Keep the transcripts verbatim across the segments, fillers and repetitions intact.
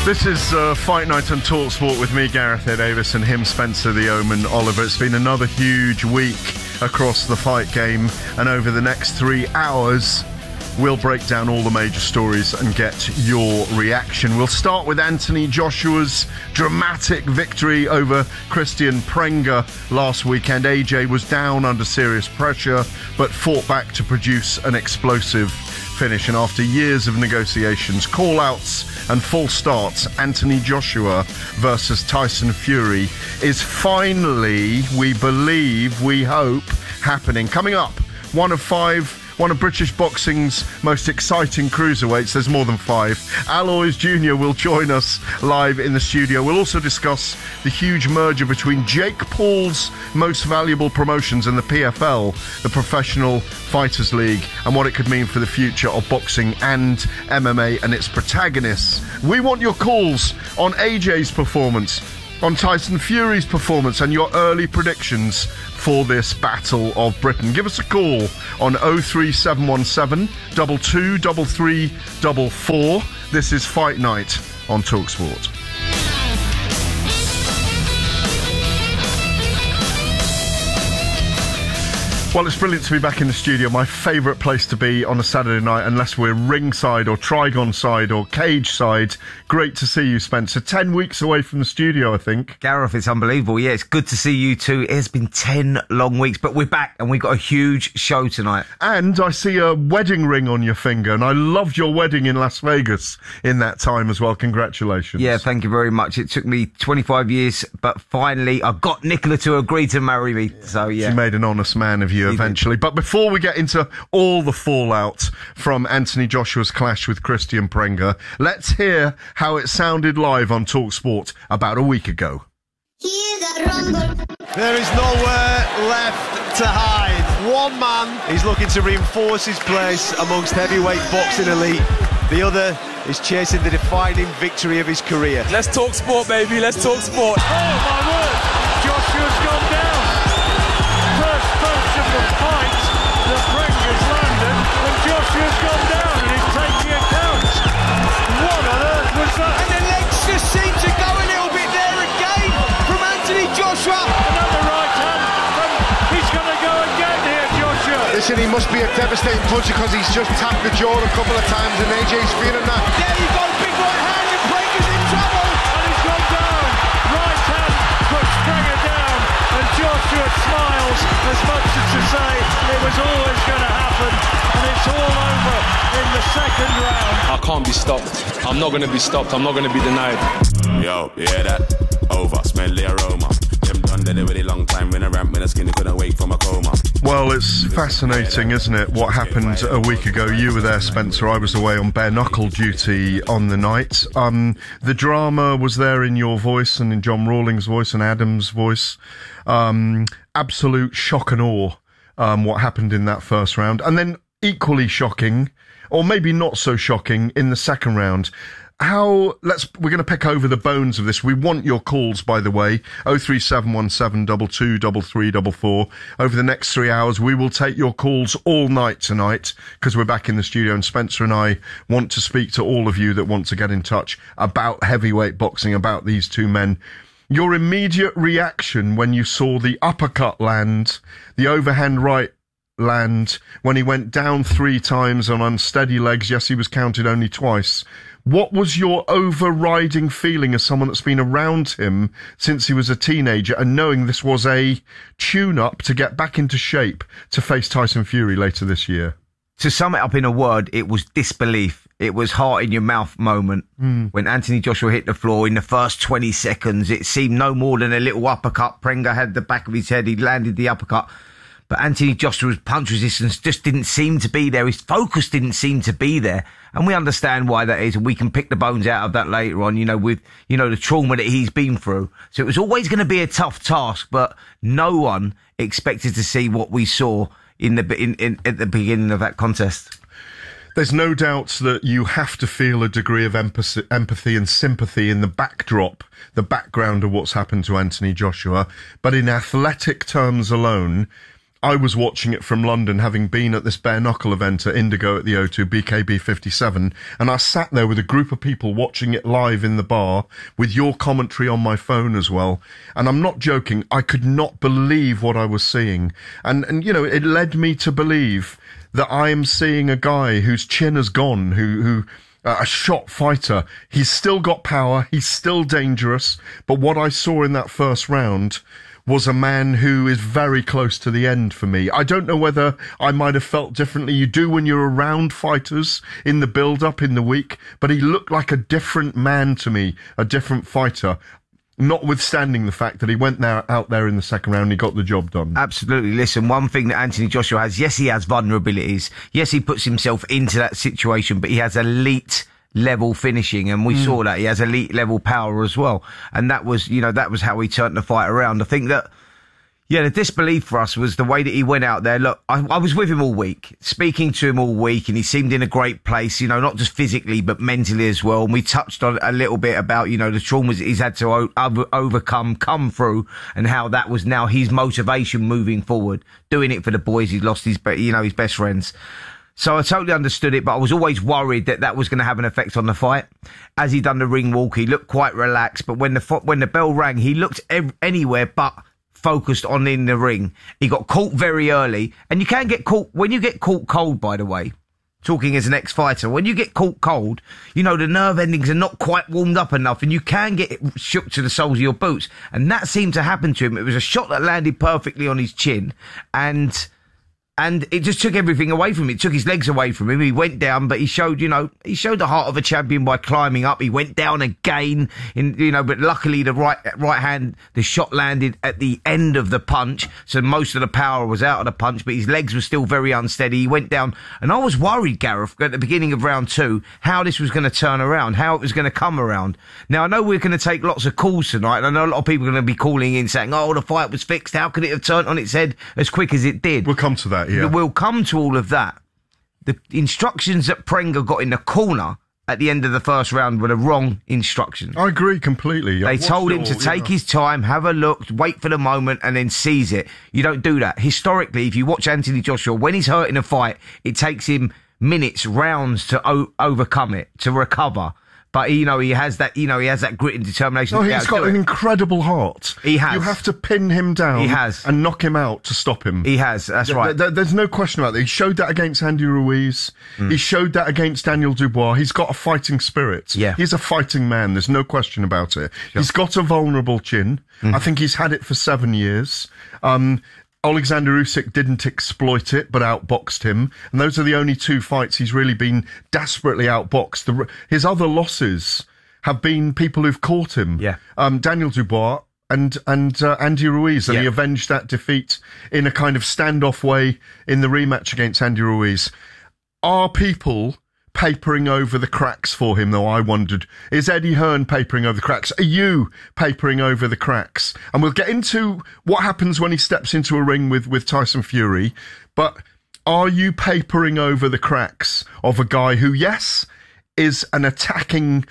This is uh, Fight Night on TalkSport with me, Gareth A. Davis, and him, Spencer the Omen Oliver. It's been another huge week across the fight game, and over the next three hours, we'll break down all the major stories and get your reaction. We'll start with Anthony Joshua's dramatic victory over Christian Prenga last weekend. A J was down under serious pressure, but fought back to produce an explosive finish. And after years of negotiations, call-outs and full starts, Anthony Joshua versus Tyson Fury is finally, we believe, we hope, happening. Coming up, one of five... One of British boxing's most exciting cruiserweights. There's more than five. Alois Junior will join us live in the studio. We'll also discuss the huge merger between Jake Paul's most valuable promotions and the P F L, the Professional Fighters League, and what it could mean for the future of boxing and M M A and its protagonists. We want your calls on A J's performance, on Tyson Fury's performance, and your early predictions for this Battle of Britain. Give us a call on oh three seven one seven, two two three three four four. This is Fight Night on TalkSport. Well, it's brilliant to be back in the studio. My favourite place to be on a Saturday night, unless we're ringside or Trigon side or cage side. Great to see you, Spencer. Ten weeks away from the studio, I think. Gareth, it's unbelievable. Yeah, it's good to see you too. It has been ten long weeks, but we're back and we've got a huge show tonight. And I see a wedding ring on your finger, and I loved your wedding in Las Vegas in that time as well. Congratulations. Yeah, thank you very much. It took me twenty-five years, but finally I got Nicola to agree to marry me. So, yeah. She made an honest man of you. Eventually. But before we get into all the fallout from Anthony Joshua's clash with Christian Prenga, let's hear how it sounded live on TalkSport about a week ago. There is nowhere left to hide. One man is looking to reinforce his place amongst heavyweight boxing elite. The other is chasing the defining victory of his career. Let's talk sport, baby. Let's talk sport. Oh, my word. Joshua's gone down. First punch of the fight, the Prenga's landed, and Joshua's gone down, and he's taking account. What on earth was that? And the legs just seem to go a little bit there again from Anthony Joshua. Another right hand, and he's going to go again here, Joshua. Listen, he must be a devastating puncher because he's just tapped the jaw a couple of times, and A J's feeling that. There you go, big right hand, and Prenga's in trouble. And he's gone down. Right hand puts Prenga down, and Joshua smiles as much as to say it was always going to happen, and it's all over in the second round. I can't be stopped. I'm not going to be stopped. I'm not going to be denied. Yo, you hear that? Over, smell the aroma. Them done that a really long time when I ramp when I skinny couldn't wake from a coma. Well, it's fascinating, isn't it, what happened a week ago? You were there, Spencer. I was away on bare knuckle duty on the night. Um, the drama was there in your voice and in John Rawlings' voice and Adam's voice. Um, absolute shock and awe, um, what happened in that first round. And then equally shocking, or maybe not so shocking, in the second round. How, let's, we're going to pick over the bones of this. We want your calls, by the way, oh three seven one seven, two two three three four four. Over the next three hours, we will take your calls all night tonight, because we're back in the studio, and Spencer and I want to speak to all of you that want to get in touch about heavyweight boxing, about these two men. Your immediate reaction when you saw the uppercut land, the overhand right land, when he went down three times on unsteady legs. Yes, he was counted only twice. What was your overriding feeling as someone that's been around him since he was a teenager, and knowing this was a tune-up to get back into shape to face Tyson Fury later this year? To sum it up in a word, it was disbelief. It was heart in your mouth moment. Mm. When Anthony Joshua hit the floor in the first twenty seconds, it seemed no more than a little uppercut. Prenga had the back of his head. He landed the uppercut. But Anthony Joshua's punch resistance just didn't seem to be there. His focus didn't seem to be there. And we understand why that is. And we can pick the bones out of that later on, you know, with, you know, the trauma that he's been through. So it was always going to be a tough task, but no one expected to see what we saw in the, in, in, at the beginning of that contest. There's no doubt that you have to feel a degree of empathy, empathy and sympathy in the backdrop, the background of what's happened to Anthony Joshua. But in athletic terms alone, I was watching it from London, having been at this bare knuckle event at Indigo at the O two, B K B fifty-seven, and I sat there with a group of people watching it live in the bar with your commentary on my phone as well. And I'm not joking, I could not believe what I was seeing. And, and you know, it led me to believe that I am seeing a guy whose chin has gone, who, who, uh, a shot fighter. He's still got power, he's still dangerous, but what I saw in that first round was a man who is very close to the end for me. I don't know whether I might have felt differently. You do when you're around fighters in the build-up in the week, but he looked like a different man to me, a different fighter, notwithstanding the fact that he went there, out there in the second round, he got the job done. Absolutely. Listen, one thing that Anthony Joshua has, yes, he has vulnerabilities. Yes, he puts himself into that situation, but he has elite level finishing, and we mm. saw that he has elite level power as well, and that was, you know, that was how he turned the fight around. I think that, yeah, the disbelief for us was the way that he went out there. Look, I, I was with him all week, speaking to him all week, and he seemed in a great place, you know, not just physically but mentally as well. And we touched on a little bit about, you know, the traumas he's had to o- over- overcome, come through, and how that was now his motivation moving forward, doing it for the boys. He's lost his, be- you know, his best friends. So I totally understood it, but I was always worried that that was going to have an effect on the fight. As he done the ring walk, he looked quite relaxed, but when the when the bell rang, he looked ev- anywhere but focused on in the ring. He got caught very early, and you can get caught, when you get caught cold, by the way, talking as an ex-fighter, when you get caught cold, you know, the nerve endings are not quite warmed up enough, and you can get shook to the soles of your boots, and that seemed to happen to him. It was a shot that landed perfectly on his chin, and... And it just took everything away from him. It took his legs away from him. He went down, but he showed, you know, he showed the heart of a champion by climbing up. He went down again, in, you know, but luckily the right right hand, the shot landed at the end of the punch, so most of the power was out of the punch, but his legs were still very unsteady. He went down, and I was worried, Gareth, at the beginning of round two, how this was going to turn around, how it was going to come around. Now, I know we're going to take lots of calls tonight, and I know a lot of people are going to be calling in saying, oh, the fight was fixed. How could it have turned on its head as quick as it did? We'll come to that. Yeah. We'll come to all of that. The instructions that Prenga got in the corner at the end of the first round were the wrong instructions. I agree completely. They told him to take his time, have a look, wait for the moment, and then seize it. You don't do that. Historically, if you watch Anthony Joshua, when he's hurt in a fight, it takes him minutes, rounds to o- overcome it, to recover. But, you know, he has that, you know, he has that grit and determination. Oh, he's got an incredible heart. He has. You have to pin him down. He has. And knock him out to stop him. He has, that's right. There, there, there's no question about that. He showed that against Andy Ruiz. Mm. He showed that against Daniel Dubois. He's got a fighting spirit. Yeah. He's a fighting man. There's no question about it. Sure. He's got a vulnerable chin. Mm. I think he's had it for seven years. Um... Alexander Usyk didn't exploit it, but outboxed him. And those are the only two fights he's really been desperately outboxed. The, his other losses have been people who've caught him. Yeah. Um, Daniel Dubois and and uh, Andy Ruiz, and yeah. he avenged that defeat in a kind of standoff way in the rematch against Andy Ruiz. Are people papering over the cracks for him, though? I wondered. Is Eddie Hearn papering over the cracks? Are you papering over the cracks? And we'll get into what happens when he steps into a ring with, with Tyson Fury, but are you papering over the cracks of a guy who, yes, is an attacking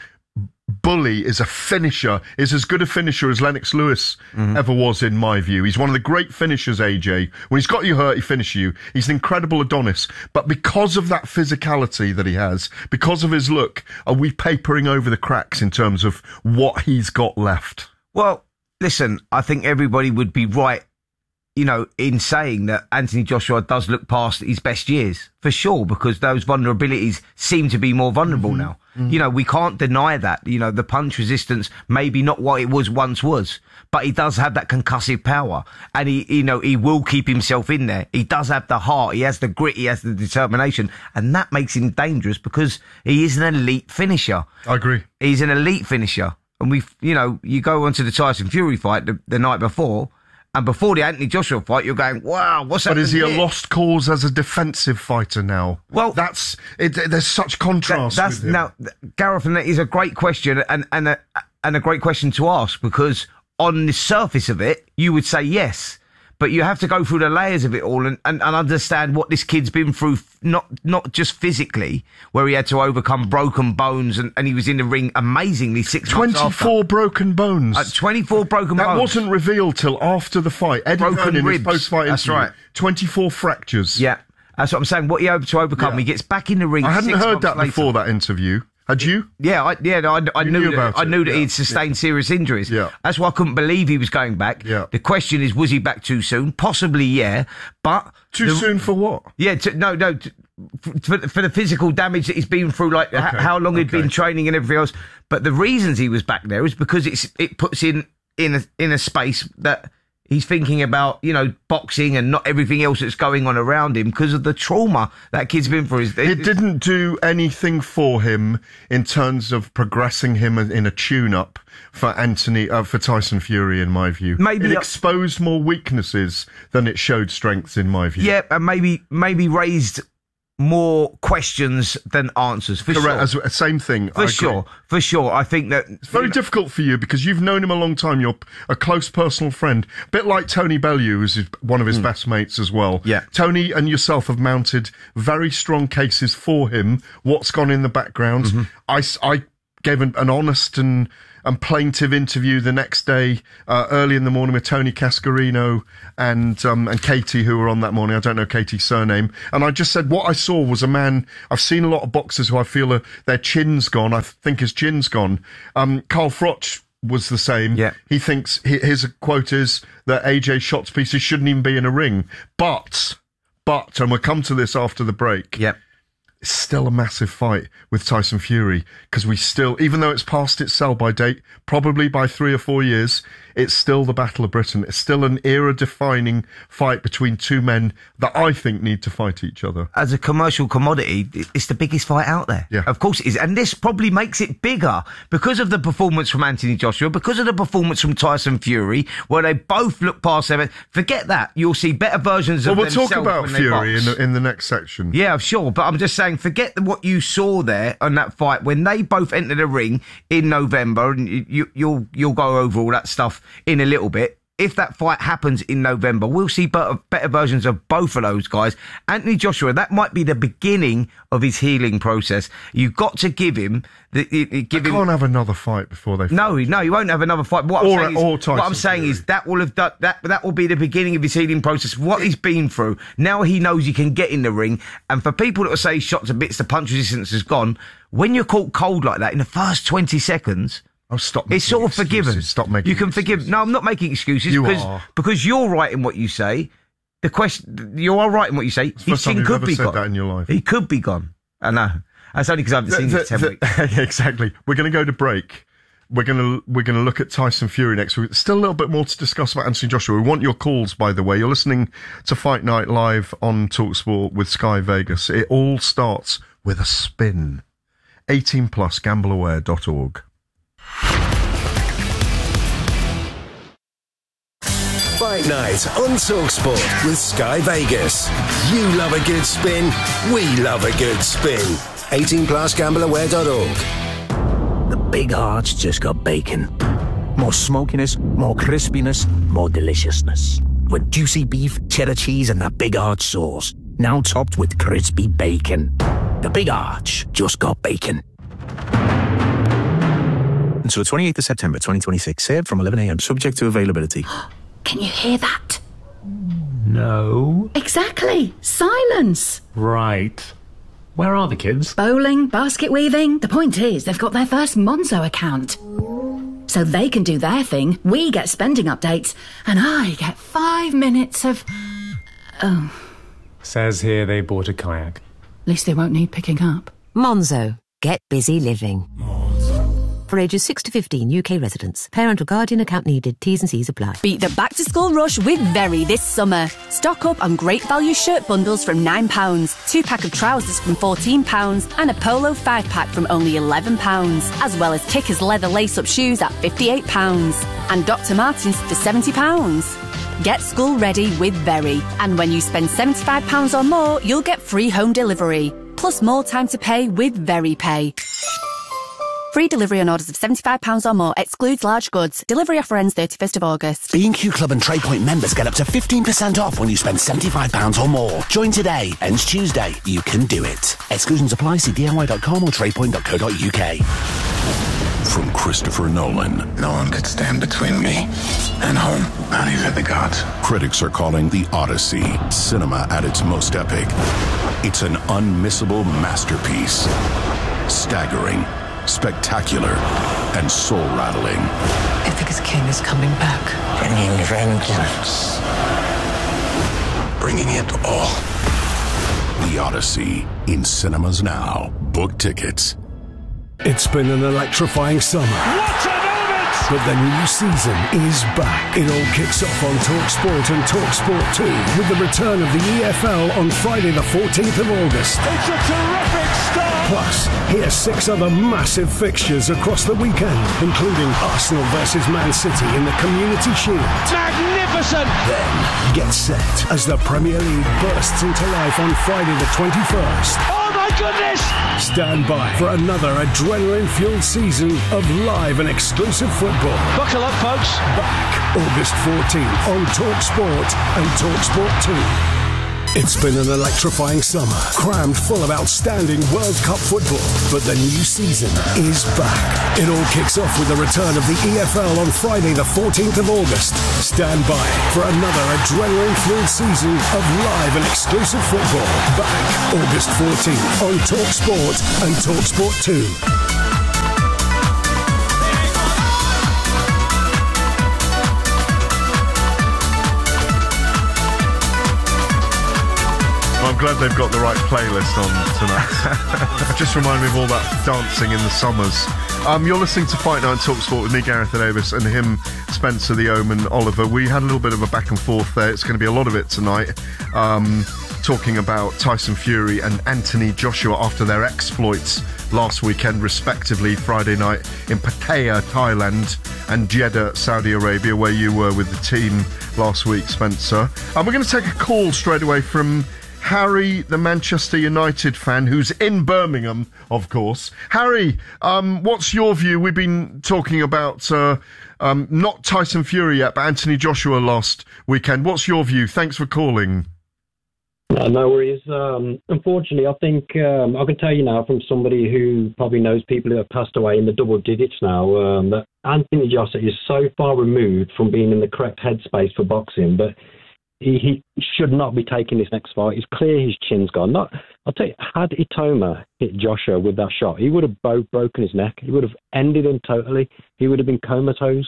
bully, is a finisher, is as good a finisher as Lennox Lewis mm-hmm. ever was, in my view. He's one of the great finishers, A J. When he's got you hurt, he finishes you. He's an incredible Adonis. But because of that physicality that he has, because of his look, are we papering over the cracks in terms of what he's got left? Well, listen, I think everybody would be right, you know, in saying that Anthony Joshua does look past his best years, for sure, because those vulnerabilities seem to be more vulnerable mm-hmm. now. Mm-hmm. You know, we can't deny that. You know, the punch resistance, maybe not what it was once was, but he does have that concussive power, and he, you know, he will keep himself in there. He does have the heart, he has the grit, he has the determination, and that makes him dangerous because he is an elite finisher. I agree. He's an elite finisher. And we, you know, you go onto the Tyson Fury fight the, the night before, and before the Anthony Joshua fight, you're going, wow, what's happening? But is he here? a lost cause as a defensive fighter now? Well, that's it, there's such contrast. That, that's with him. Now, Gareth, and that is a great question, and and a and a great question to ask, because on the surface of it, you would say yes, but you have to go through the layers of it all and, and, and understand what this kid's been through, not not just physically, where he had to overcome broken bones and, and he was in the ring amazingly six months after. twenty-four broken bones. Uh, twenty-four broken that bones. That wasn't revealed till after the fight. Eddie Broken Hearn in ribs. his post-fight That's interview. right. twenty-four fractures. Yeah, that's what I'm saying. What he had to overcome, Yeah. he gets back in the ring. I hadn't six heard months that later. before that interview. Had you? Yeah, I, yeah, I, I You knew, knew that, about I it, knew that yeah. he'd sustained serious injuries. Yeah. That's why I couldn't believe he was going back. Yeah. The question is, was he back too soon? Possibly, yeah, but Too the- soon for what? Yeah, to, no, no, to, for, for the physical damage that he's been through, like h- how long he'd okay. been training and everything else. But the reasons he was back there is because it's it puts in in a, in a space that he's thinking about, you know, boxing and not everything else that's going on around him because of the trauma that kid's been through. It, It didn't do anything for him in terms of progressing him in a tune-up for Anthony, uh, for Tyson Fury, in my view. Maybe it uh, exposed more weaknesses than it showed strengths, in my view. Yeah, and maybe maybe raised more questions than answers. For Correct. sure. As, same thing. For I agree. sure. For sure. I think that It's very difficult for you because you've known him a long time. You're a close personal friend. A bit like Tony Bellew, who's his- one of his best mates as well. Yeah. Tony and yourself have mounted very strong cases for him. What's gone in the background? Mm-hmm. I, s- I gave an, an honest and, and plaintive interview the next day, uh, early in the morning with Tony Cascarino and um, and Katie, who were on that morning. I don't know Katie's surname. And I just said what I saw was a man. I've seen a lot of boxers who I feel are, their chin's gone. I think his chin's gone. Um, Carl Froch was the same. Yeah. He thinks hi- his quote is that A J Schott's pieces shouldn't even be in a ring. But, but, and we'll come to this after the break. Yep. It's still a massive fight with Tyson Fury because we still, even though it's past its sell-by date, probably by three or four years, it's still the Battle of Britain. It's still an era-defining fight between two men that I think need to fight each other. As a commercial commodity, it's the biggest fight out there. Yeah. Of course it is. And this probably makes it bigger because of the performance from Anthony Joshua, because of the performance from Tyson Fury, where they both look past them. Forget that. You'll see better versions Well, of we'll themselves talk about when they Fury in box. the, in the next section. Yeah, sure. But I'm just saying, forget what you saw there on that fight when they both entered the ring in November, and you, you, you'll you'll go over all that stuff in a little bit. If that fight happens in November, we'll see better, better versions of both of those guys. Anthony Joshua, that might be the beginning of his healing process. You've got to give him the it, give They him. can't have another fight before they fight. No, no, you won't have another fight. What Or- I'm saying, or is, Tyson what I'm saying Fury. is that will have done that. That will be the beginning of his healing process. What he's been through. Now he knows he can get in the ring. And for people that will say shot to bits, the punch resistance is gone. When you're caught cold like that in the first twenty seconds. Oh, stop It's making sort of excuses. forgiven. Stop making You can excuses. forgive. No, I'm not making excuses You because are. because you're right in what you say. The question, you are right in what you say. the His first time chin you've could ever be said gone. that in your life. He could be gone. I know. That's only because I haven't seen The- this ten the- weeks. Yeah, exactly. We're going to go to break. We're going to we're going to look at Tyson Fury next week. Still a little bit more to discuss about Anthony Joshua. We want your calls, by the way. You're listening to Fight Night live on TalkSport with Sky Vegas. It all starts with a spin. eighteen plus, gamble aware dot org. Fight Night on TalkSport with Sky Vegas. You love a good spin, we love a good spin. eighteen plus, gamble aware dot org. The Big Arch just got bacon. More smokiness, more crispiness, more deliciousness. With juicy beef, cheddar cheese, and that Big Arch sauce. Now topped with crispy bacon. The Big Arch just got bacon. Until the twenty-eighth of September twenty twenty-six. Served from eleven a.m. Subject to availability. Can you hear that? No. Exactly. Silence. Right. Where are the kids? Bowling, basket weaving. The point is, they've got their first Monzo account. So they can do their thing, we get spending updates, and I get five minutes of... Oh, Says here they bought a kayak. at least they won't need picking up. Monzo. Get busy living. For ages six to fifteen, U K residents. Parental guardian account needed. T's and C's apply. Beat the back-to-school rush with Very this summer. Stock up on great value shirt bundles from nine pounds, two-pack of trousers from fourteen pounds, and a polo five-pack from only eleven pounds, as well as Kickers leather lace-up shoes at fifty-eight pounds, and Doctor Martens for seventy pounds. Get school ready with Very, and when you spend seventy-five pounds or more, you'll get free home delivery, plus more time to pay with Very Pay. For Free delivery on orders of seventy-five pounds or more. Excludes large goods. Delivery offer ends thirty-first of August. B and Q Club and Trade Point members get up to fifteen percent off when you spend seventy-five pounds or more. Join today. Ends Tuesday. You can do it. Exclusions apply. See D I Y dot com or tradepoint dot co dot U K. From Christopher Nolan. No one could stand between me and home. Not even the gods. Critics are calling The Odyssey cinema at its most epic. It's an unmissable masterpiece. Staggering, spectacular, and soul-rattling. Ithaca's king is coming back. Bringing vengeance. Bringing it all. The Odyssey, in cinemas now. Book tickets. It's been an electrifying summer. What a moment! But the new season is back. It all kicks off on TalkSport and TalkSport two with the return of the E F L on Friday the fourteenth of August. It's a terrific start! Plus, here's six other massive fixtures across the weekend, including Arsenal versus Man City in the Community Shield. Magnificent! Then, get set as the Premier League bursts into life on Friday the twenty-first. Oh my goodness! Stand by for another adrenaline-fueled season of live and exclusive football. Buckle up, folks. Back August fourteenth on TalkSport and TalkSport two. It's been an electrifying summer, crammed full of outstanding World Cup football. But the new season is back. It all kicks off with the return of the E F L on Friday the fourteenth of August. Stand by for another adrenaline-fueled season of live and exclusive football. Back August fourteenth on TalkSport and TalkSport two. I'm glad they've got the right playlist on tonight. Just remind me of all that dancing in the summers. Um, you're listening to Fight Night TalkSport with me, Gareth Davis, and him, Spencer the Omen Oliver. We had a little bit of a back and forth there. It's going to be a lot of it tonight. Um, talking about Tyson Fury and Anthony Joshua after their exploits last weekend, respectively, Friday night in Pattaya, Thailand, and Jeddah, Saudi Arabia, where you were with the team last week, Spencer. And we're going to take a call straight away from Harry, the Manchester United fan, who's in Birmingham, of course. Harry, um, what's your view? We've been talking about uh, um, not Tyson Fury yet, but Anthony Joshua last weekend. What's your view? Thanks for calling. No, no worries. Um, unfortunately, I think um, I can tell you now from somebody who probably knows people who have passed away in the double digits now, um, that Anthony Joshua is so far removed from being in the correct headspace for boxing, but He, he should not be taking this next fight. It's clear his chin's gone. Not, I'll tell you, had Itoma hit Joshua with that shot, he would have bo- broken his neck. He would have ended him totally. He would have been comatose.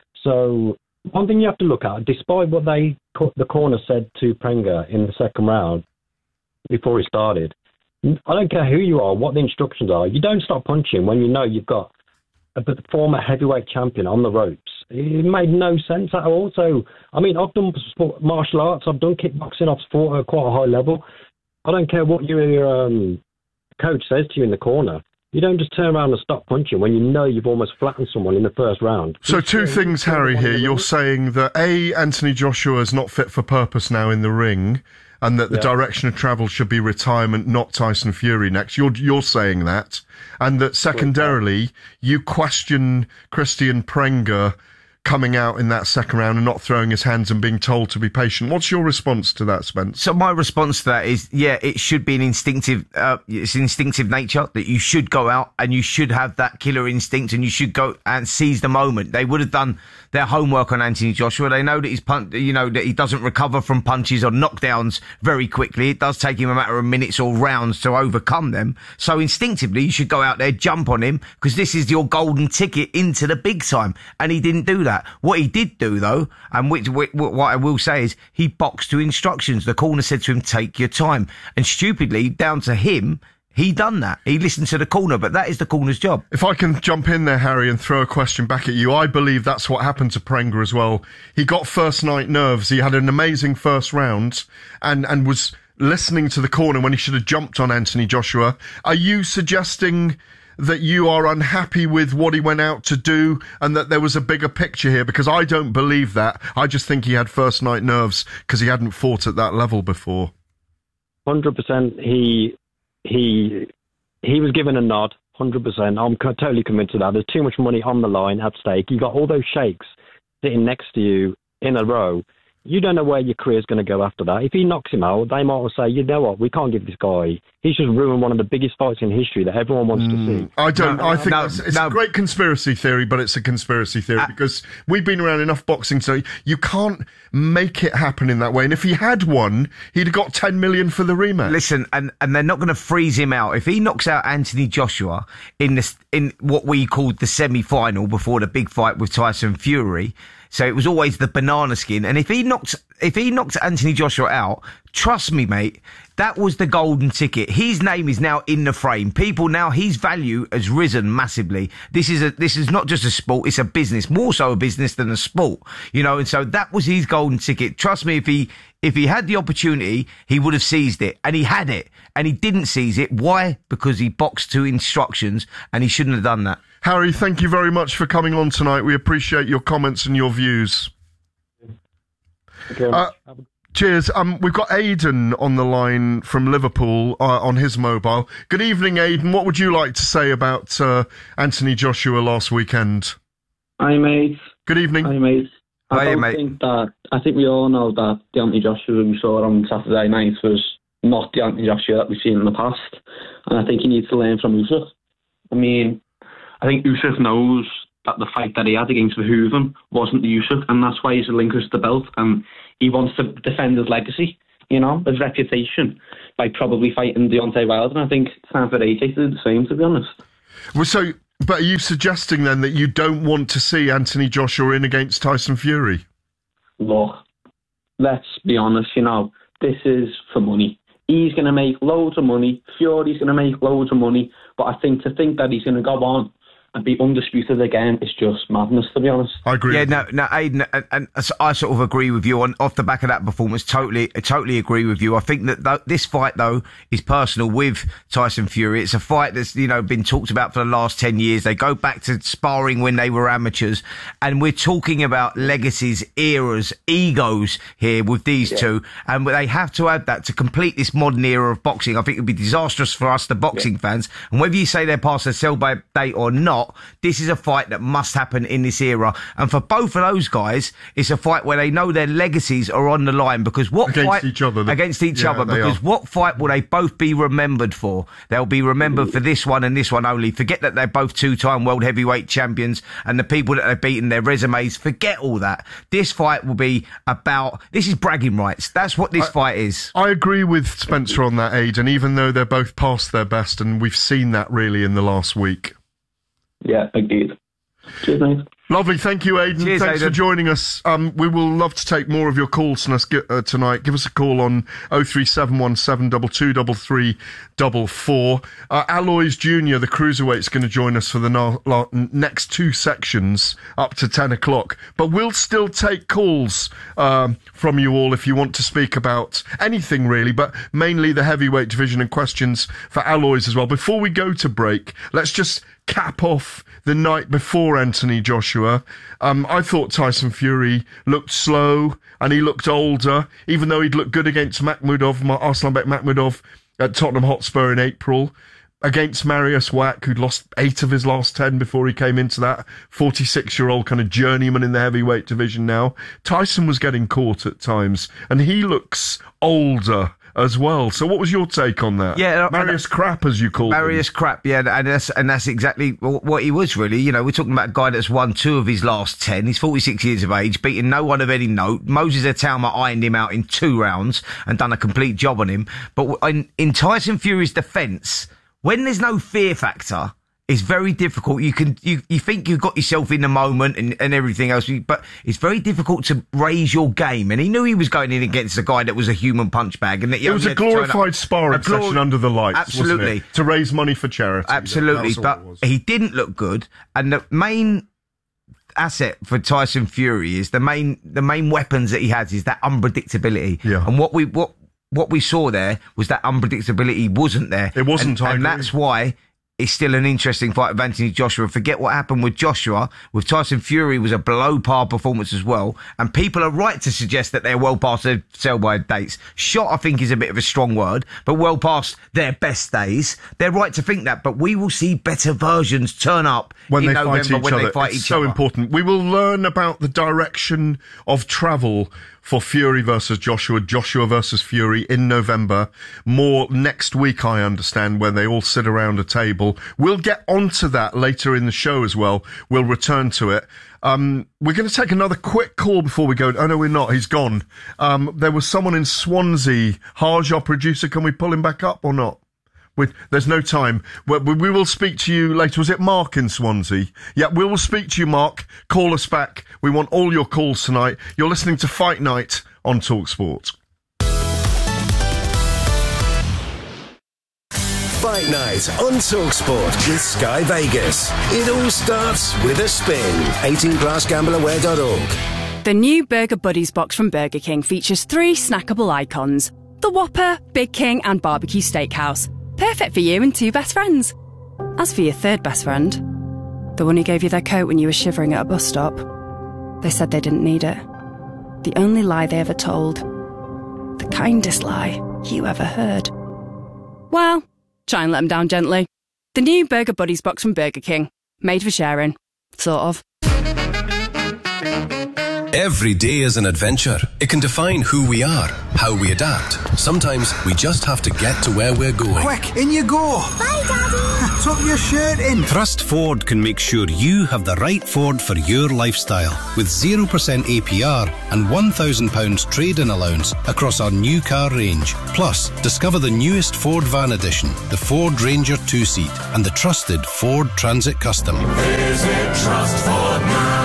So one thing you have to look at, despite what they the corner said to Prenga in the second round before he started, I don't care who you are, what the instructions are. You don't stop punching when you know you've got a former heavyweight champion on the ropes. It made no sense at all. So, I mean, I've done sport, martial arts, I've done kickboxing, I've fought at quite a high level. I don't care what your um, coach says to you in the corner. You don't just turn around and stop punching when you know you've almost flattened someone in the first round. So two things, Harry, here. You're saying that, A, Anthony Joshua is not fit for purpose now in the ring, and that the yeah. direction of travel should be retirement, not Tyson Fury next. You're you're saying that. And that secondarily, you question Christian Prenga coming out in that second round and not throwing his hands and being told to be patient. What's your response to that, Spence? So my response to that is, yeah, it should be an instinctive, uh, it's an instinctive nature that you should go out and you should have that killer instinct and you should go and seize the moment. They would have done their homework on Anthony Joshua. They know that he's pun- you know, that he doesn't recover from punches or knockdowns very quickly. It does take him a matter of minutes or rounds to overcome them. So instinctively, you should go out there, jump on him, because this is your golden ticket into the big time. And he didn't do that. What he did do, though, and which, which, what I will say is, he boxed to instructions. The corner said to him, take your time. And stupidly, down to him, he done that. He listened to the corner, but that is the corner's job. If I can jump in there, Harry, and throw a question back at you, I believe that's what happened to Prenga as well. He got first night nerves. He had an amazing first round and, and was listening to the corner when he should have jumped on Anthony Joshua. Are you suggesting that you are unhappy with what he went out to do and that there was a bigger picture here? Because I don't believe that. I just think he had first night nerves because he hadn't fought at that level before. one hundred percent he he he was given a nod. one hundred percent. I'm co- totally convinced of that. There's too much money on the line at stake. You got all those sheikhs sitting next to you in a row. You don't know where your career's going to go after that. If he knocks him out, they might well say, you know what, we can't give this guy. He's just ruined one of the biggest fights in history that everyone wants mm. to see. I don't. No, I think no, that's, it's no. a great conspiracy theory, but it's a conspiracy theory uh, because we've been around enough boxing, so you can't make it happen in that way. And if he had won, he'd have got ten million for the rematch. Listen, and, and they're not going to freeze him out. If he knocks out Anthony Joshua in this in what we called the semi-final before the big fight with Tyson Fury. So it was always the banana skin. And if he knocked, if he knocked Anthony Joshua out, trust me, mate, that was the golden ticket. His name is now in the frame. People now, his value has risen massively. This is a, this is not just a sport, it's a business, more so a business than a sport, you know, and so that was his golden ticket. Trust me, if he, if he had the opportunity, he would have seized it, and he had it, and he didn't seize it. Why? Because he boxed to instructions, and he shouldn't have done that. Harry, thank you very much for coming on tonight. We appreciate your comments and your views. Uh, cheers. Um, we've got Aidan on the line from Liverpool uh, on his mobile. Good evening, Aidan. What would you like to say about uh, Anthony Joshua last weekend? Hi, mate. Good evening. Hi, mate. I Hi, don't mate. think that. I think we all know that the Anthony Joshua we saw on Saturday night was not the Anthony Joshua that we've seen in the past, and I think he needs to learn from Usyk. I mean, I think Usyk knows that the fight that he had against Verhoeven wasn't the Usyk, and that's why he's relinquished the belt, and he wants to defend his legacy, you know, his reputation, by probably fighting Deontay Wilder, and I think it's time for A J to do the same, to be honest. Well, so, but are you suggesting then that you don't want to see Anthony Joshua in against Tyson Fury? Look, let's be honest, you know, this is for money. He's going to make loads of money, Fury's going to make loads of money, but I think to think that he's going to go on and be undisputed again is just madness, to be honest. I agree. Yeah, no, no, Aidan, and, and I sort of agree with you on off the back of that performance. Totally, I totally agree with you. I think that th- this fight though is personal with Tyson Fury. It's a fight that's you know been talked about for the last ten years. They go back to sparring when they were amateurs, and we're talking about legacies, eras, egos here with these yeah. two, and they have to add that to complete this modern era of boxing. I think it would be disastrous for us, the boxing yeah. fans, and whether you say they're past their sell-by date or not. This is a fight that must happen in this era. And for both of those guys, it's a fight where they know their legacies are on the line because what against fight... each other. The, against each yeah, other. Because are. what fight will they both be remembered for? They'll be remembered for this one and this one only. Forget that they're both two-time world heavyweight champions and the people that they've beaten, their resumes. Forget all that. This fight will be about... This is bragging rights. That's what this I, fight is. I agree with Spencer on that, Aidan, even though they're both past their best, and we've seen that really in the last week. Yeah, agreed. Cheers, mate. Lovely, thank you, Aidan. Cheers, Thanks Aidan. for joining us. Um, we will love to take more of your calls uh, tonight. Give us a call on oh three seven one seven two two three three four four. Uh, Alois Junior, the cruiserweight, is going to join us for the na- la- next two sections up to ten o'clock. But we'll still take calls um, from you all if you want to speak about anything really, but mainly the heavyweight division and questions for Alois as well. Before we go to break, let's just cap off the night before Anthony Joshua. Um, I thought Tyson Fury looked slow and he looked older, even though he'd looked good against Makhmudov, Arslanbek Makhmudov at Tottenham Hotspur in April. Against Mariusz Wach, who'd lost eight of his last ten before he came into that forty-six-year-old kind of journeyman in the heavyweight division now. Tyson was getting caught at times, and he looks older as well. So what was your take on that? Yeah, Marius Crap, as you called him. Marius Crap, yeah, and that's, and that's exactly what he was, really. You know, we're talking about a guy that's won two of his last ten. He's forty-six years of age, beaten no one of any note. Moses Itauma ironed him out in two rounds and done a complete job on him. But in, in Tyson Fury's defence, when there's no fear factor, it's very difficult. You can you, you think you've got yourself in the moment and, and everything else, but it's very difficult to raise your game. And he knew he was going in against a guy that was a human punch bag. And that it was a glorified sparring glor- session under the lights, absolutely, wasn't it? To raise money for charity. Absolutely, but he didn't look good. And the main asset for Tyson Fury is the main the main weapons that he has is that unpredictability. Yeah. And what we what what we saw there was that unpredictability wasn't there. It wasn't, and, I and agree. that's why it's still an interesting fight with Anthony Joshua. Forget what happened with Joshua. With Tyson Fury was a below-par performance as well. And people are right to suggest that they're well past their sell-by dates. Shot, I think, is a bit of a strong word, but well past their best days. They're right to think that, but we will see better versions turn up when in they November fight each when other. they fight it's each so other. important. We will learn about the direction of travel for Fury versus Joshua, Joshua versus Fury in November. More next week, I understand, when they all sit around a table. We'll get onto that later in the show as well. We'll return to it. Um, we're going to take another quick call before we go. Oh, no, we're not. He's gone. Um, there was someone in Swansea. Harj, our producer, can we pull him back up or not? With, there's no time. We, we will speak to you later. Was it Mark in Swansea? Yeah, we will speak to you, Mark. Call us back. We want all your calls tonight. You're listening to Fight Night on TalkSport. Fight Night on TalkSport with Sky Vegas. It all starts with a spin. eighteen plus gamble aware dot org. The new Burger Buddies box from Burger King features three snackable icons. The Whopper, Big King and Barbecue Steakhouse. Perfect for you and two best friends. As for your third best friend, the one who gave you their coat when you were shivering at a bus stop, they said they didn't need it. The only lie they ever told. The kindest lie you ever heard. Well, try and let them down gently. The new Burger Buddies box from Burger King. Made for sharing. Sort of. Every day is an adventure. It can define who we are, how we adapt. Sometimes we just have to get to where we're going. Quick, in you go. Bye, Daddy. Tuck your shirt in. Trust Ford can make sure you have the right Ford for your lifestyle. With zero percent A P R and one thousand pounds trade-in allowance across our new car range. Plus, discover the newest Ford Van Edition, the Ford Ranger two-seat, and the trusted Ford Transit Custom. Visit Trust Ford now.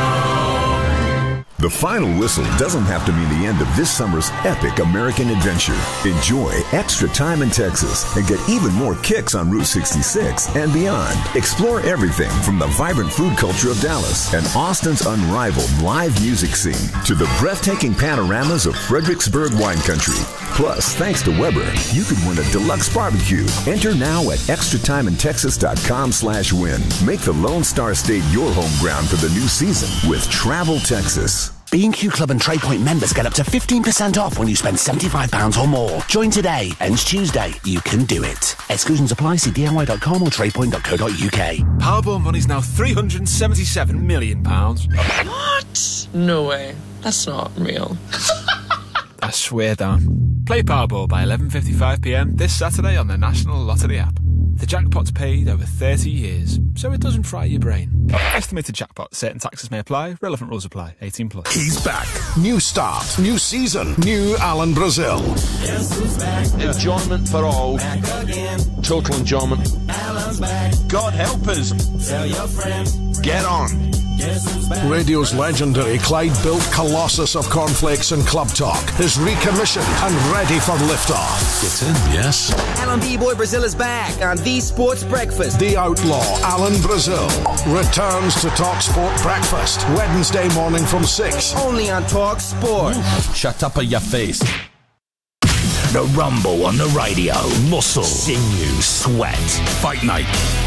The final whistle doesn't have to mean the end of this summer's epic American adventure. Enjoy extra time in Texas and get even more kicks on Route sixty-six and beyond. Explore everything from the vibrant food culture of Dallas and Austin's unrivaled live music scene to the breathtaking panoramas of Fredericksburg wine country. Plus, thanks to Weber, you could win a deluxe barbecue. Enter now at extra time in texas dot com slash win. Make the Lone Star State your home ground for the new season with Travel Texas. B and Q Club and TradePoint members get up to fifteen percent off when you spend seventy-five pounds or more. Join today. Ends Tuesday. You can do it. Exclusions apply. See D I Y dot com or tradepoint dot co dot U K. Powerball money's now three hundred seventy-seven million pounds. What? No way. That's not real. I swear down. Play Powerball by eleven fifty-five p m this Saturday on the National Lottery app. The jackpot's paid over thirty years, so it doesn't fry your brain. Estimated jackpot. Certain taxes may apply. Relevant rules apply. eighteen plus. He's back. New start. New season. New Alan Brazil. Enjoyment for all. Total enjoyment. God help us. Tell your friends. Get on. Radio's legendary Clyde-built colossus of cornflakes and club talk is recommissioned and ready for liftoff. It's in, yes. Alan B-Boy Brazil is back on The Sports Breakfast. The outlaw Alan Brazil returns to Talk Sport Breakfast Wednesday morning from six. Only on Talk Sport. Shut up in your face. The rumble on the radio. Muscle. Sinew. Sweat. Fight night.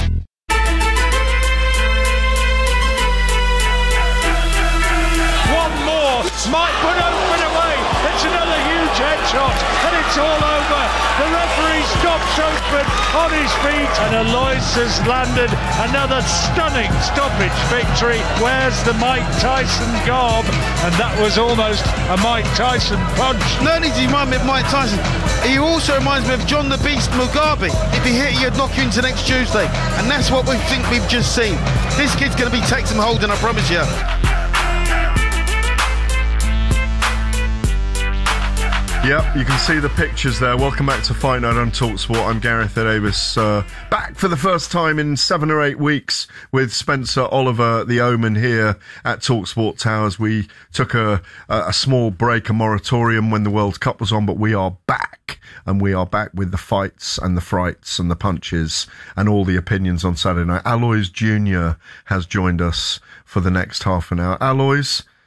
Might put open away. It's another huge headshot, and it's all over. The referee stops open on his feet, and Alois has landed another stunning stoppage victory. Where's the Mike Tyson garb? And that was almost a Mike Tyson punch. No need to remind me of Mike Tyson. He also reminds me of John the Beast Mugabe. If he hit you, he'd knock you into next Tuesday. And that's what we think we've just seen. This kid's going to be Texan Holden, I promise you. Yep, you can see the pictures there. Welcome back to Fight Night on TalkSport. I'm Gareth Davis, uh, back for the first time in seven or eight weeks with Spencer Oliver, the Omen, here at TalkSport Towers. We took a, a, a small break, a moratorium when the World Cup was on, but we are back, and we are back with the fights and the frights and the punches and all the opinions on Saturday night. Alois Junior has joined us for the next half an hour. Alois,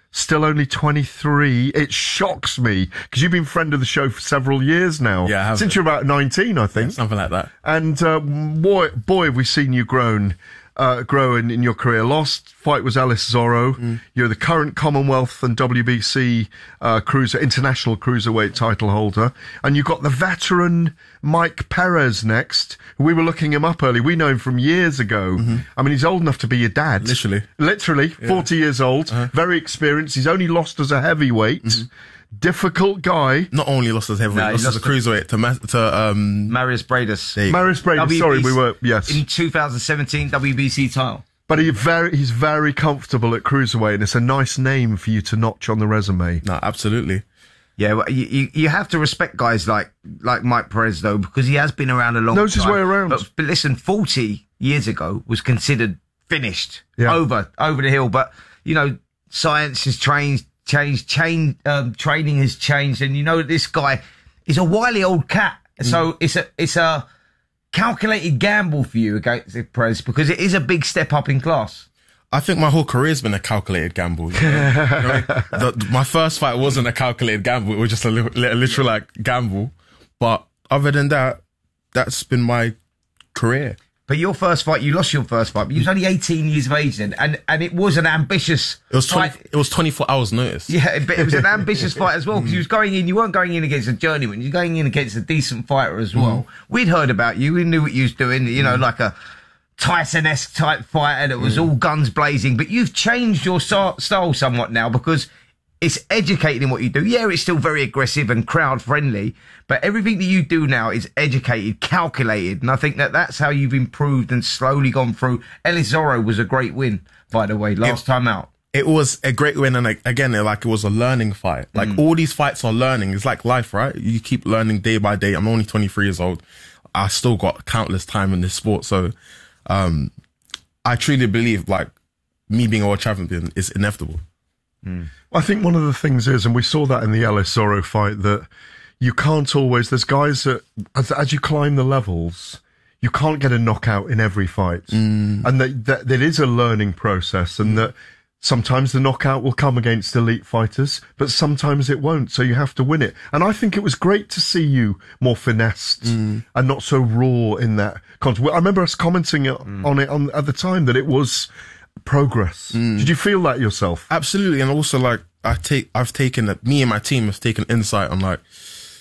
Still only twenty-three. It shocks me because you've been friend of the show for several years now. Yeah, I have. Since you're about nineteen, I think. Yeah, something like that. And uh, boy, boy, have we seen you grown, uh, grow in, in your career. Last fight was Ellis Zorro. Mm. You're the current Commonwealth and W B C uh, cruiser, international cruiserweight title holder. And you've got the veteran Mike Perez next. We were looking him up early. We know him from years ago. Mm-hmm. I mean, he's old enough to be your dad. Literally. Literally. Yeah. forty years old. Uh-huh. Very experienced. He's only lost as a heavyweight. Mm-hmm. Difficult guy. Not only lost as heavyweight, no, lost, lost as a cruiserweight to, ma- to um, Marius Bradis. Marius Bradis, W B C, sorry, we were, yes. In two thousand seventeen, W B C title. But he very, he's very comfortable at cruiserweight, and it's a nice name for you to notch on the resume. No, absolutely. Yeah, well, you, you have to respect guys like like Mike Perez, though, because he has been around a long Knows time. Knows his way around. But, but listen, forty years ago was considered finished, yeah. over, over the hill. But, you know, science has changed, changed, chain, um, training has changed. And, you know, this guy is a wily old cat. So mm. it's a it's a calculated gamble for you against Perez because it is a big step up in class. I think my whole career's been a calculated gamble. You know? You know, the, my first fight wasn't a calculated gamble. It was just a, li- a literal like gamble. But other than that, that's been my career. But your first fight, you lost your first fight, but you was only eighteen years of age then. And, and it was an ambitious it was twenty, fight. It was twenty-four hours notice. Yeah, but it was an ambitious fight as well because you was going in, you weren't going in against a journeyman, you were going in against a decent fighter as well. Mm. We'd heard about you. We knew what you was doing, you know, mm. like a Tyson-esque type fighter that was mm. all guns blazing, but you've changed your style somewhat now because it's educated in what you do. Yeah, it's still very aggressive and crowd friendly, but everything that you do now is educated, calculated, and I think that that's how you've improved and slowly gone through. Ellis Zorro was a great win, by the way, last it, time out. It was a great win, and again, like it was a learning fight. Like mm. all these fights are learning. It's like life, right? You keep learning day by day. I'm only twenty-three years old. I still got countless time in this sport, so Um, I truly believe like me being a world champion is inevitable. Mm. I think one of the things is, and we saw that in the Ellis Zorro fight, that you can't always, there's guys that as, as you climb the levels, you can't get a knockout in every fight. Mm. And that, that, that is a learning process, and mm. that sometimes the knockout will come against elite fighters, but sometimes it won't, so you have to win it. And I think it was great to see you more finessed mm. and not so raw in that content. I remember us commenting mm. on it on, at the time that it was progress. Mm. Did you feel that yourself? Absolutely, and also like I take, I've taken, a, me and my team have taken insight on like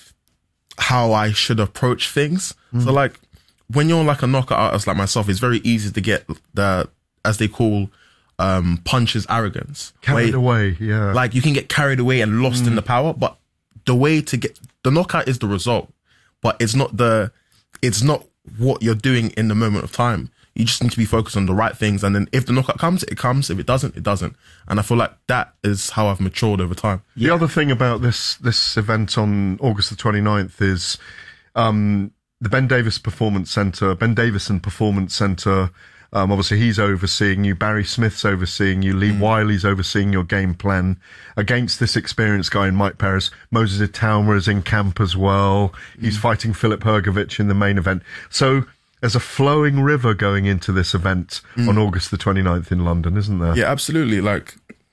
how I should approach things. Mm. So like when you're like a knockout artist like myself, it's very easy to get the, as they call, um, punches arrogance. Carried away, yeah. Like you can get carried away and lost mm. in the power, but the way to get, the knockout is the result, but it's not the, it's not what you're doing in the moment of time. You just need to be focused on the right things, and then if the knockout comes, it comes. If it doesn't, it doesn't. And I feel like that is how I've matured over time. The yeah. other thing about this this event on August the twenty-ninth is um, the Ben Davis Performance Centre, Ben Davison Performance Centre. Um, obviously, he's overseeing you. Barry Smith's overseeing you. Lee mm. Wiley's overseeing your game plan against this experienced guy in Mike Perez. Moses Itauma is in camp as well. He's mm. fighting Filip Hrgovic in the main event. So there's a flowing river going into this event mm. on August the twenty-ninth in London, isn't there? Yeah, absolutely. Like,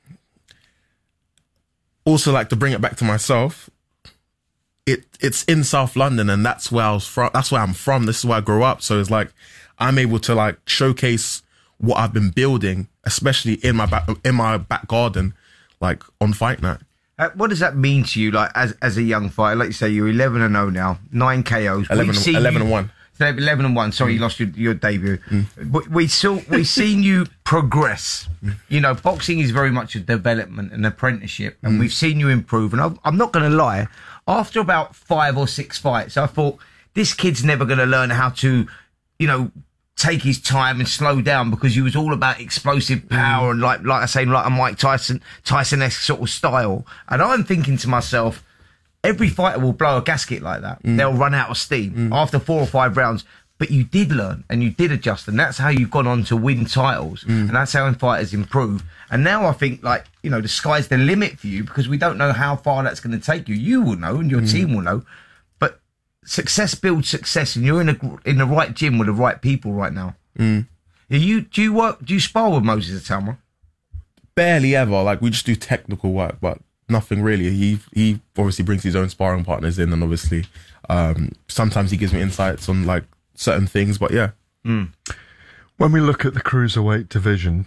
also, like to bring it back to myself, it it's in South London, and that's where I was from. That's where I'm from. This is where I grew up. So it's like I'm able to like showcase what I've been building, especially in my back in my back garden, like on Fight Night. Uh, what does that mean to you, like as as a young fighter? Like you say, you're eleven and oh now, nine K Os. eleven, eleven and one. eleven and one. Sorry, mm. you lost your, your debut. Mm. But we saw we seen you progress. Mm. You know, boxing is very much a development, an apprenticeship, and mm. we've seen you improve. And I'm, I'm not going to lie. After about five or six fights, I thought this kid's never going to learn how to, you know, take his time and slow down, because you was all about explosive power mm. and like like I say, like a Mike Tyson Tyson-esque sort of style. And I'm thinking to myself, every fighter will blow a gasket like that. Mm. They'll run out of steam mm. after four or five rounds. But you did learn and you did adjust, and that's how you've gone on to win titles. Mm. And that's how fighters improve. And now I think, like, you know, the sky's the limit for you, because we don't know how far that's going to take you. You will know, and your mm. team will know. But success builds success, and you're in a, in the right gym with the right people right now. Mm. Are you do you work? Do you spar with Moses Itauma? barely ever. Like, we just do technical work, but nothing really. He he obviously brings his own sparring partners in, and obviously um, sometimes he gives me insights on like certain things. But yeah, mm. when we look at the cruiserweight division,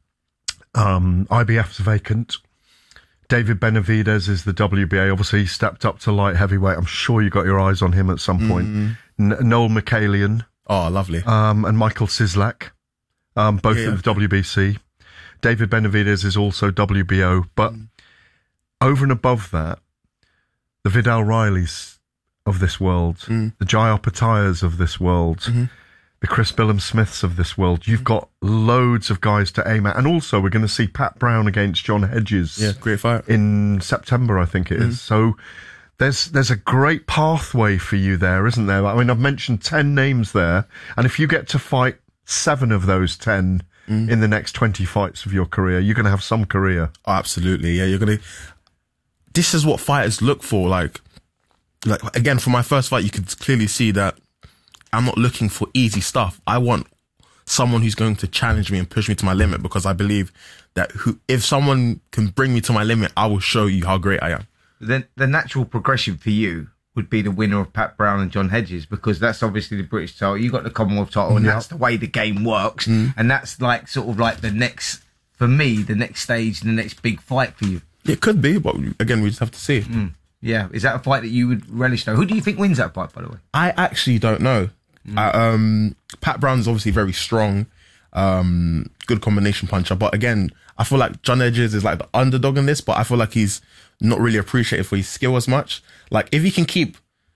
um, I B F's vacant. David Benavidez is the W B A. Obviously, he stepped up to light heavyweight. I'm sure you got your eyes on him at some point. Mm-hmm. N- Noel Mikhalian. Oh, lovely. Um, and Michael Sislak, um, both yeah, in yeah. the W B C. David Benavidez is also W B O. But mm. over and above that, the Vidal Rileys of this world, mm. the Jai Opatayas of this world, mm-hmm. the Chris Billam-Smiths of this world, you've got loads of guys to aim at. And also, we're going to see Pat Brown against John Hedges. Yeah, great fight. In September, I think it mm-hmm. is. So there's there's a great pathway for you there, isn't there? I mean, I've mentioned ten names there. And if you get to fight seven of those ten mm. in the next twenty fights of your career, you're going to have some career. Oh, absolutely. Yeah, you're going to... This is what fighters look for. Like, like again, for my first fight, you could clearly see that I'm not looking for easy stuff. I want someone who's going to challenge me and push me to my limit, because I believe that who, if someone can bring me to my limit, I will show you how great I am. The, the natural progression for you would be the winner of Pat Brown and John Hedges, because that's obviously the British title. You got the Commonwealth title, and Yep. that's the way the game works. Mm. And that's like sort of like the next, for me, the next stage, the next big fight for you. It could be, but again, we just have to see. Mm. Yeah. Is that a fight that you would relish, though? Who do you think wins that fight, by the way? I actually don't know. Mm. Uh, um, Pat Brown's obviously very strong, um, good combination puncher. But again, I feel like John Hedges is like the underdog in this, but I feel like he's not really appreciated for his skill as much. Like, if he can keep,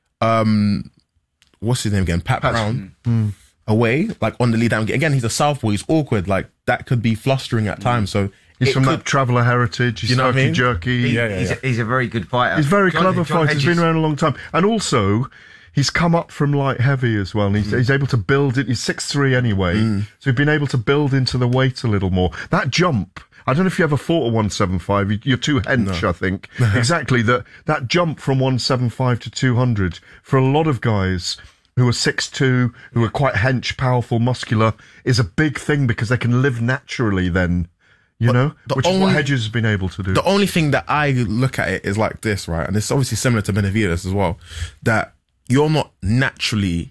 um, what's his name again? Pat Pat- Brown Mm. away, like on the lead down. Again, he's a southpaw. He's awkward. Like, that could be flustering at times. So He's it from could, that Traveller heritage. He's You know what I mean? jerky. He, Yeah, yeah, he's, yeah. A, he's a very good fighter. He's a very John- clever John fighter. He's been Hedges- around a long time. And also, he's come up from light heavy as well. And he's, mm. he's able to build it. He's six three anyway. Mm. So he's been able to build into the weight a little more. That jump, I don't know if you ever fought a one seventy-five. You- You're too hench, No. I think. Exactly. That, that jump from one seventy-five to two hundred, for a lot of guys who are six two, who are quite hench, powerful, muscular, is a big thing, because they can live naturally then. You But know, the which is only- what Hedges has been able to do. The only thing that I look at it is like this, right? And it's obviously similar to Benavidez as well, that you're not naturally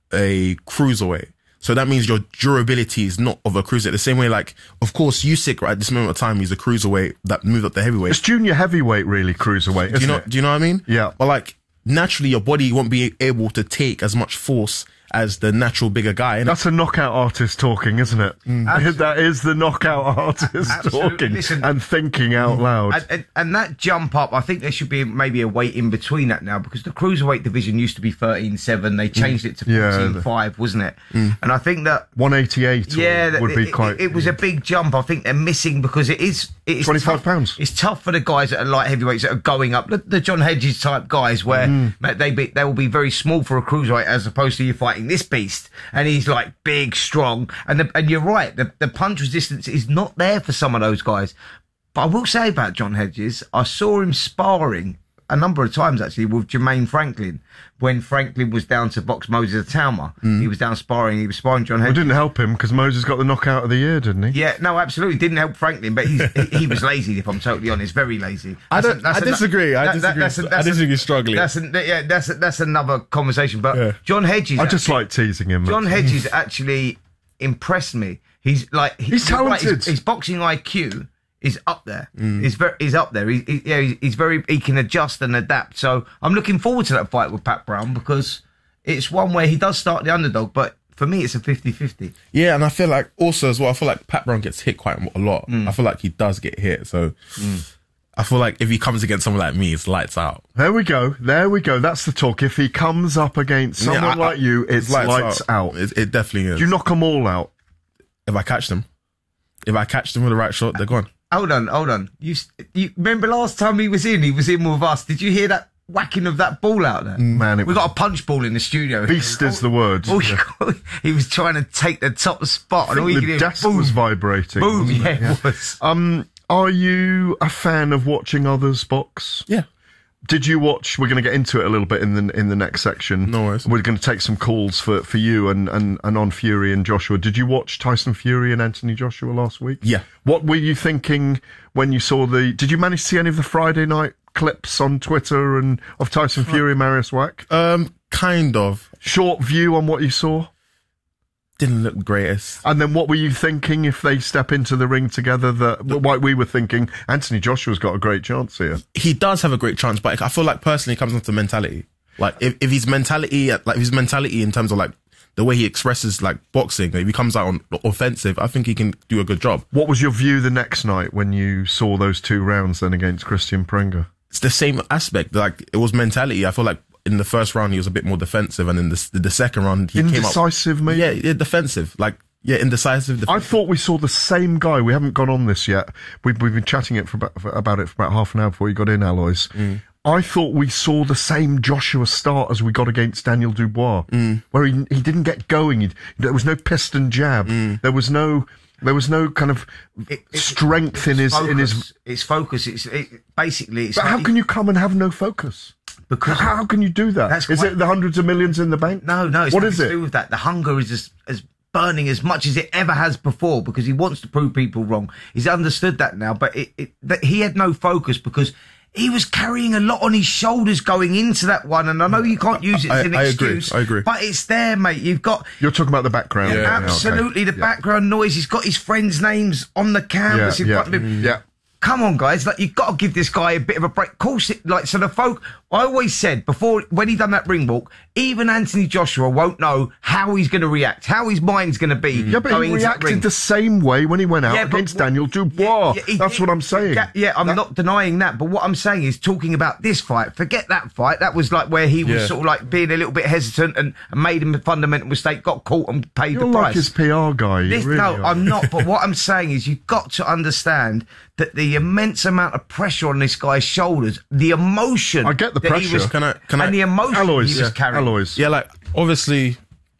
a cruiserweight. So that means your durability is not of a cruiserweight. The same way, like, of course, Usyk, right, at this moment of time, he's a cruiserweight that moved up to heavyweight. It's junior heavyweight, really, cruiserweight, isn't do you know? it? Do you know what I mean? Yeah. But like, naturally, your body won't be able to take as much force as the natural bigger guy. innit? That's a knockout artist talking, isn't it? Mm. That is the knockout artist Absolutely. talking Listen, and thinking out loud. And, and, and that jump up, I think there should be maybe a weight in between that now, because the cruiserweight division used to be thirteen seven. They changed it to Yeah. fourteen five, wasn't it? Mm. And I think that one eighty-eight yeah, that- would be it, quite... It, it was a big jump. I think they're missing, because it is it is twenty-five tough. pounds. It's tough for the guys that are light heavyweights that are going up. The, the John Hedges type guys, where Mm. mate, they be, they will be very small for a cruiserweight, as opposed to you fighting this beast, and he's like big, strong, and the, and you're right. The the punch resistance is not there for some of those guys. But I will say about John Hedges, I saw him sparring a number of times actually with Jermaine Franklin, when Franklin was down to box Moses Atauma. Mm. He was down sparring, he was sparring John Well, Hedges. it didn't help him, because Moses got the knockout of the year, didn't he? Yeah, no, absolutely. Didn't help Franklin, but he's, he, he was lazy, if I'm totally honest, very lazy. I That's don't- a- that's I a- disagree. I that- disagree. that's a- I that's a- disagree strongly. That's, a, yeah, that's, a, that's another conversation. But John Hedges... I just actually- like teasing him. John Hedges actually impressed me. He's like... he- He's you're right, talented. his, his boxing I Q is up there. Mm. He's very, he's up there. He, he, yeah, he's, he's very, he can adjust and adapt. So I'm looking forward to that fight with Pat Brown, because it's one where he does start the underdog, but for me, it's a fifty-fifty. Yeah, and I feel like also as well, I feel like Pat Brown gets hit quite a lot. Mm. I feel like he does get hit. So I feel like if he comes against someone like me, it's lights out. There we go. There we go. That's the talk. If he comes up against someone Yeah, I- like you, it's lights, out. It, it definitely is. Do you knock them all out? If I catch them. If I catch them with the right shot, they're gone. Hold on, hold on. You, you remember last time he was in, he was in with us. Did you hear that whacking of that ball out there? Man, it we was- got a punch ball in the studio. Beast is the word. All you got- he was trying to take the top spot, I and all think you the could hear desk boom, was vibrating. boom. wasn't Yeah, it? it was. Um, are you a fan of watching others box? Yeah. Did you watch? We're going to get into it a little bit in the in the next section. No worries. We're going to take some calls for, for you and, and, and on Fury and Joshua. Did you watch Tyson Fury and Anthony Joshua last week? Yeah. What were you thinking when you saw the... Did you manage to see any of the Friday night clips on Twitter and of Tyson Fury and Marius Wack? Um, kind of. Short view on what you saw? Didn't look the greatest. And then what were you thinking if they step into the ring together? That what we were thinking, Anthony Joshua's got a great chance here. He does have a great chance, but I feel like personally it comes down to mentality. Like if, if his mentality, like his mentality in terms of like the way he expresses like boxing, if he comes out on offensive, I think he can do a good job. What was your view the next night when you saw those two rounds then against Christian Prenga? It's the same aspect. Like it was mentality. I feel like in the first round he was a bit more defensive, and in the the second round he indecisive, came up, maybe. Yeah, yeah, defensive. Like yeah, indecisive. Defensive. I thought we saw the same guy. We haven't gone on this yet. We've we've been chatting it for about, for, about it for about half an hour before you got in, Alois. Mm. I thought we saw the same Joshua start as we got against Daniel Dubois, mm. where he he didn't get going. He, there was no piston jab. Mm. There was no. There was no kind of it, it, strength it, in his focus. in his. It's focus. It's it, basically. It's but like how can you come and have no focus? Because how, how can you do that? That's is quite, it the hundreds of millions in the bank? No, no. It's what nothing is to it? do with that. The hunger is as, as burning as much as it ever has before, because he wants to prove people wrong. He's understood that now, but it, it, that he had no focus because he was carrying a lot on his shoulders going into that one, and I know you can't use it as an I, I excuse. Agree, I agree. But it's there, mate. You've got... You're talking about the background. Yeah, yeah, absolutely. Okay. The yeah. background noise. He's got his friends' names on the canvas yeah, in yeah, front of him. Yeah. Come on, guys. Like, you've got to give this guy a bit of a break. Of course, it, like, so the folk, I always said before, when he done that ring walk, even Anthony Joshua won't know how he's going to react, how his mind's going to be. Yeah, but going he into that reacted ring. the same way when he went out Yeah, but against what- Daniel Dubois. Yeah, he- That's he- what I'm saying. Yeah, yeah, I'm That- not denying that, but what I'm saying is talking about this fight. Forget that fight. That was like where he was Yeah. sort of like being a little bit hesitant and, and made him a fundamental mistake, got caught and paid You're the like price. his P R guy. You This, really no, are. I'm not. But what I'm saying is you've got to understand that the immense amount of pressure on this guy's shoulders, the emotion. I get the that he pressure. was, Can I? Can and I? the emotion Alois, he was yeah, carrying. Alois. Yeah, like obviously,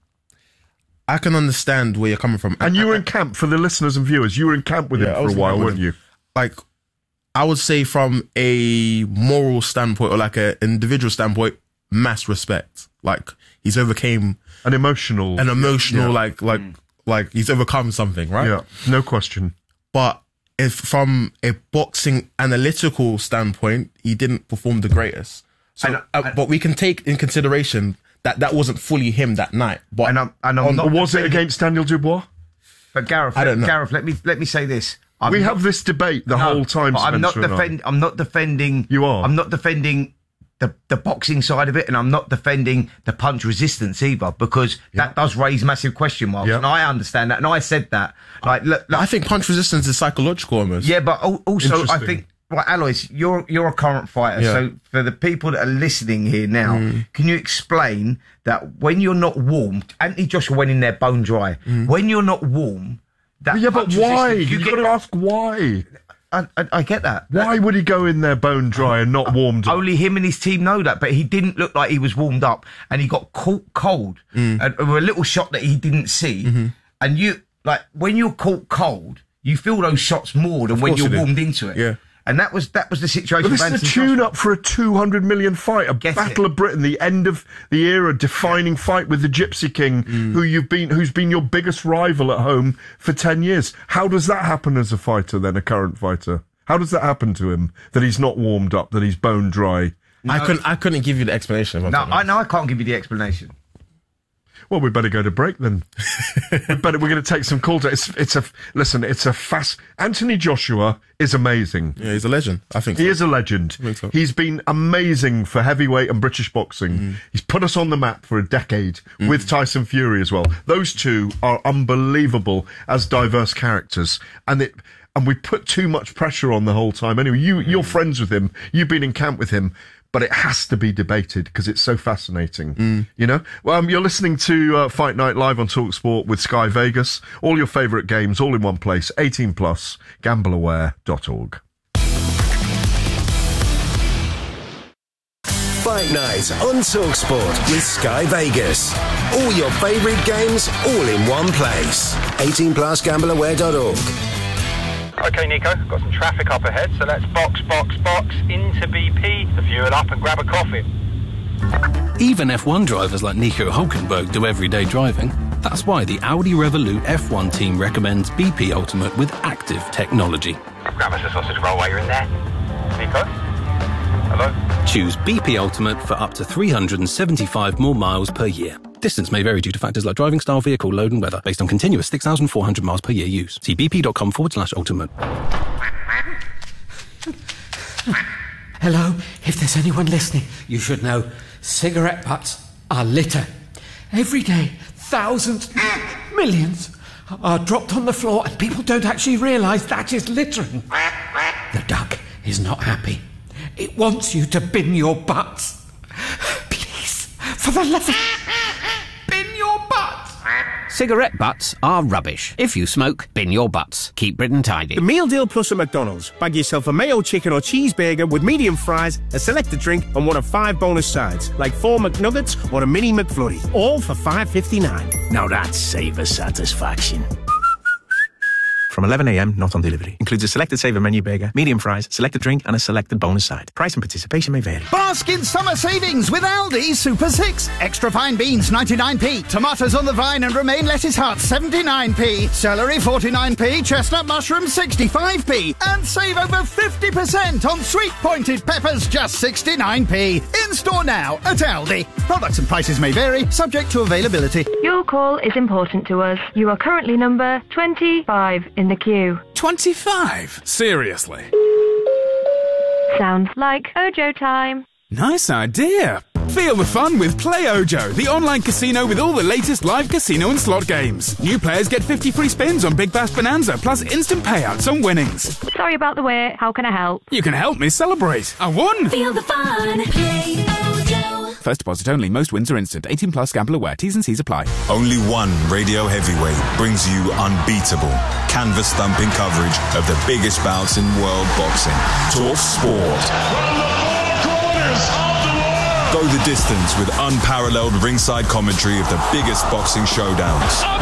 I can understand where you're coming from. And you were in camp, for the listeners and viewers, you were in camp with Yeah, him I for was a in while, camp with weren't him. you? Like, I would say from a moral standpoint or like an individual standpoint, mass respect. Like he's overcame An emotional. an emotional, Yeah. like like like he's overcome something, right? Yeah, no question. But if from a boxing analytical standpoint, he didn't perform the greatest. So, And, uh, and- but we can take in consideration that that wasn't fully him that night. But And I'm, and I'm on- not Was it defending- against Daniel Dubois? But Gareth, I don't know. Gareth, let me let me say this. I'm we not- have this debate the No, whole time, but I'm not Spencer and I. defend. I'm not defending. You are. I'm not defending the the boxing side of it, and I'm not defending the punch resistance either, because that does raise massive question marks, Yeah. and I understand that, and I said that. Like, look, look, I think punch resistance is psychological almost. yeah, but al- also I Interesting. think. Well, Alois, you're you're a current fighter, Yeah. so for the people that are listening here now, Mm. can you explain that when you're not warm, Anthony Joshua went in there bone dry. When you're not warm, that Yeah, but punch why? resistance, You've you got get. to ask why. I, I, I get that. Why would he go in there bone dry and not warmed up? Only him and his team know that, but he didn't look like he was warmed up, and he got caught cold. Mm. And a little shot that he didn't see, Mm-hmm. and you like when you're caught cold, you feel those shots more than when course you're you do. warmed into it. Yeah. And that was that was the situation. But this with is a Anthony tune-up for a two hundred million fight, a Get Battle it. of Britain, the end of the era, defining fight with the Gypsy King, Mm. who you've been, who's been your biggest rival at home for ten years. How does that happen as a fighter, then, a current fighter? How does that happen to him, that he's not warmed up, that he's bone dry? I couldn't. I couldn't give you the explanation. If I'm No, being I honest. know I can't give you the explanation. Well, we better go to break then. we better, we're going to take some calls. It's, it's a listen. It's a fast. Anthony Joshua is amazing. Yeah, he's a legend. I think He so. is a legend. think so. He's been amazing for heavyweight and British boxing. Mm. He's put us on the map for a decade with Tyson Fury as well. Those two are unbelievable as diverse characters, and it. And we put too much pressure on the whole time. Anyway, you, Mm. you're friends with him. You've been in camp with him. But it has to be debated because it's so fascinating. Mm. You know? Well, um, you're listening to uh, Fight Night live on TalkSport with Sky Vegas. All your favourite games, all in one place. eighteen plus, gamble aware dot org. Fight Night on TalkSport with Sky Vegas. All your favourite games, all in one place. eighteen plus, gamble aware dot org. OK, Nico, got some traffic up ahead, so let's box, box, box into B P, the fuel up and grab a coffee. Even F one drivers like Nico Hulkenberg do everyday driving. That's why the Audi Revolut F one team recommends B P Ultimate with active technology. Grab us a sausage roll while you're in there. Nico? Hello? Choose B P Ultimate for up to three hundred seventy-five more miles per year. Distance may vary due to factors like driving style, vehicle load and weather, based on continuous six thousand four hundred miles per year use. See bp.com forward slash ultimate. Hello, if there's anyone listening, you should know cigarette butts are litter. Every day, thousands, millions are dropped on the floor and people don't actually realise that is littering. The duck is not happy. It wants you to bin your butts. Please, for the love of... bin your butts. Cigarette butts are rubbish. If you smoke, bin your butts. Keep Britain tidy. The Meal Deal Plus at McDonald's. Bag yourself a mayo chicken or cheeseburger with medium fries, a selected drink and one of five bonus sides, like four McNuggets or a mini McFlurry. All for five fifty-nine. Now that's savor satisfaction. From eleven a m, not on delivery. Includes a selected saver menu burger, medium fries, selected drink and a selected bonus side. Price and participation may vary. Bask in summer savings with Aldi Super six. Extra fine beans ninety-nine p. Tomatoes on the vine and romaine lettuce hearts seventy-nine p. Celery forty-nine p. Chestnut mushrooms sixty-five p. And save over fifty percent on sweet pointed peppers just sixty-nine p. In store now at Aldi. Products and prices may vary, subject to availability. Your call is important to us. You are currently number twenty-five in the queue. twenty-five? Seriously? Sounds like Ojo time. Nice idea. Feel the fun with Play Ojo, the online casino with all the latest live casino and slot games. New players get fifty free spins on Big Bass Bonanza, plus instant payouts on winnings. Sorry about the wait. How can I help? You can help me celebrate. I won! Feel the fun. Play Ojo. First deposit only. Most wins are instant. eighteen plus. Gamble aware. T's and C's apply. Only one radio heavyweight brings you unbeatable, canvas-thumping coverage of the biggest bouts in world boxing. Talk Sport. From the four corners of the world. Go the distance with unparalleled ringside commentary of the biggest boxing showdowns.